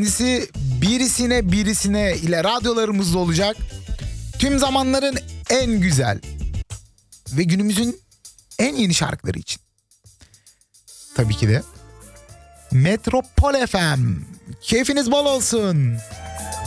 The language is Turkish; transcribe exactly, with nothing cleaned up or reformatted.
Kendisi birisine birisine ile radyolarımızda olacak. Tüm zamanların en güzel ve günümüzün en yeni şarkıları için. Tabii ki de Metropol F M. Keyfiniz bol olsun.